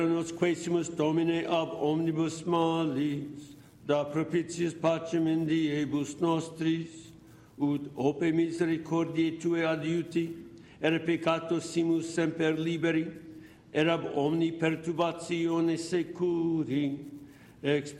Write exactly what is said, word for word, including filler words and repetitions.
Nos quaesimus Domine ab omnibus malis, da propitius pacem in diebus nostris, ut ope misericordiae Tue adiuti, ere peccatus simus semper liberi, er ab omni perturbatione securi, ex